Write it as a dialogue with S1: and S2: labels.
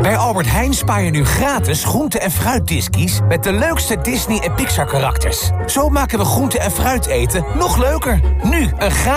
S1: Bij Albert Heijn spaar je nu gratis groente- en fruitdiskies met de leukste Disney- en Pixar-karakters. Zo maken we groente- en fruit eten nog leuker. Nu een gratis